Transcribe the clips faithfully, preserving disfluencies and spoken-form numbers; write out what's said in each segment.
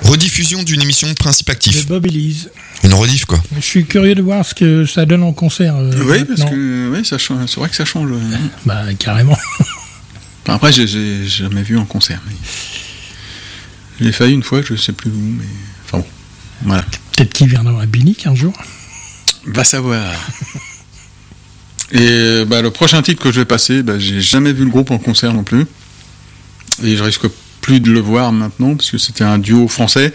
rediffusion d'une émission de Principe de Actif. Bob et Lise. Une rediff, quoi. Je suis curieux de voir ce que ça donne en concert. Euh, oui, maintenant. parce que ouais, ça change, c'est vrai que ça change. Bah, carrément. Enfin, après, j'ai, j'ai jamais vu en concert. Mais... Je l'ai fait une fois, je sais plus où, mais. Enfin bon, voilà. Peut-être qu'il viendra à Binic un jour. Va savoir. Et bah, le prochain titre que je vais passer, bah, j'ai jamais vu le groupe en concert non plus. Et je risque plus de le voir maintenant, parce que c'était un duo français.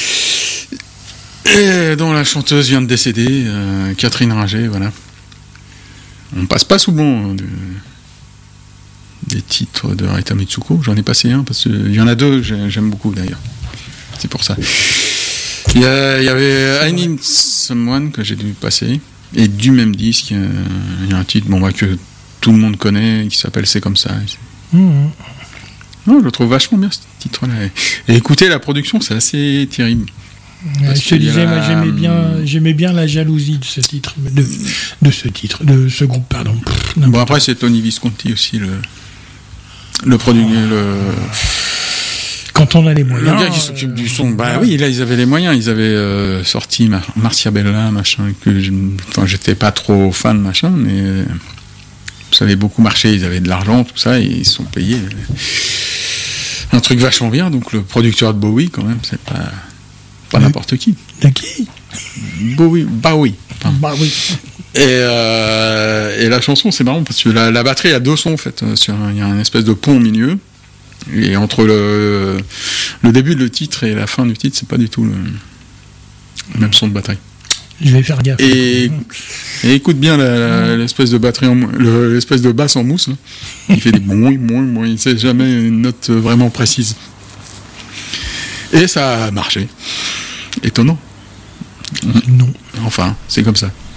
Et dont la chanteuse vient de décéder, euh, Catherine Ringer, voilà. On passe pas souvent hein, de... des titres de Rita Mitsuko. J'en ai passé un, parce qu'il y en a deux, j'aime beaucoup d'ailleurs. C'est pour ça. Il y, a, il y avait I Need Someone que j'ai dû passer. Et du même disque, il y a un titre bon, bah, que tout le monde connaît, qui s'appelle C'est comme ça. Mmh. Non, je le trouve vachement bien ce titre-là. Et écoutez, la production, c'est assez terrible. Ouais, je te disais, moi, j'aimais bien, j'aimais bien la jalousie de ce titre, de, de ce titre, de ce groupe, pardon. Pff, bon, après, c'est Tony Visconti aussi, le, le producteur. Le... Quand on a les moyens. Le gars qui s'occupe euh, du son. Bah oui, là, ils avaient les moyens. Ils avaient euh, sorti Mar- Marcia Bella, machin, que je, enfin, j'étais pas trop fan, machin, mais euh, ça avait beaucoup marché. Ils avaient de l'argent, tout ça, et ils se sont payés. Un truc vachement bien. Donc, le producteur de Bowie, quand même, c'est pas, pas de, n'importe qui. De qui Bowie. Bowie. Enfin. Bah oui. Et, euh, et la chanson, c'est marrant, parce que la, la batterie a deux sons, en fait. Il y a un espèce de pont au milieu. Et entre le, le début de le titre et la fin du titre, c'est pas du tout le même son de batterie. Je vais faire gaffe. Et, et écoute bien la, la, l'espèce de batterie, en, le, l'espèce de basse en mousse. Là. Il fait des boing, boing, boing. Il sait jamais une note vraiment précise. Et ça a marché. Étonnant. Non. Enfin, c'est comme ça.